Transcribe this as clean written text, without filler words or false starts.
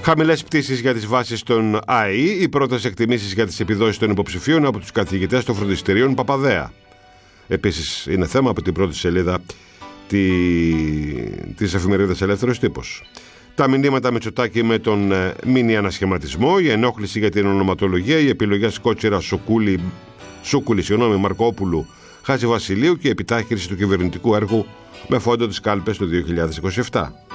Χαμηλές πτήσεις για τις βάσεις των ΑΕΗ, οι πρώτες εκτιμήσεις για τις επιδόσεις των υποψηφίων από τους καθηγητές των φροντιστηρίων Παπαδέα. Επίσης είναι θέμα από την πρώτη σελίδα της εφημερίδας Ελεύθερος Τύπος. Τα μηνύματα Μητσοτάκη με τον μίνι ανασχηματισμό, η ενόχληση για την ονοματολογία, οι επιλογές Κότσιρα Σούκουλη, Μαρκόπουλου, Χατζηβασιλείου και η επιτάχυνση του κυβερνητικού έργου με φόντο τις κάλπες του 2027.